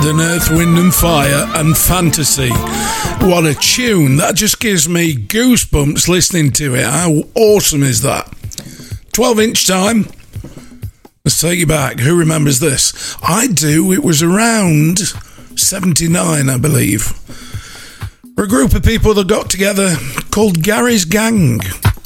than Earth, Wind and Fire and Fantasy. What a tune. That just gives me goosebumps listening to it. How awesome is that? 12-inch time. Let's take you back. Who remembers this? I do. It was around 79, I believe. For a group of people that got together called Gary's Gang.